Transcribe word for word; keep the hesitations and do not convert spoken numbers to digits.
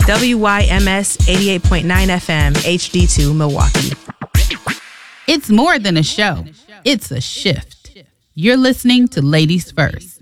W Y M S eighty-eight point nine F M, H D two, Milwaukee. It's more than a show. It's a shift. You're listening to Ladies First.